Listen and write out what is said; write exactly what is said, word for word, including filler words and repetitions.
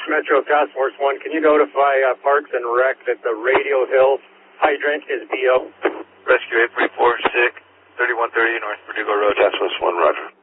Metro Task Force one, can you notify uh, Parks and Rec that the Radio Hill hydrant is B O? Rescue eight three four, sick, thirty-one thirty North Verdugo Road. Task Force one, roger.